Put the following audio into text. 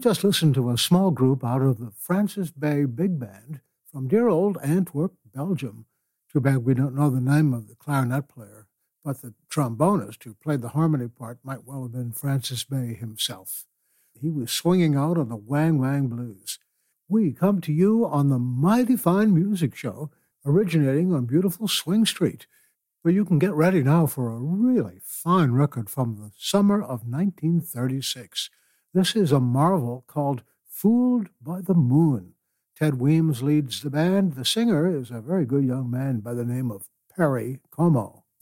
just listened to a small group out of the Francis Bay Big Band from dear old Antwerp, Belgium. Too bad we don't know the name of the clarinet player, but the trombonist who played the harmony part might well have been Francis Bay himself. He was swinging out on the Wang Wang Blues. We come to you on the Mighty Fine Music Show, originating on beautiful Swing Street, where you can get ready now for a really fine record from the summer of 1936. This is a marvel called Fooled by the Moon. Ted Weems leads the band. The singer is a very good young man by the name of Perry Como.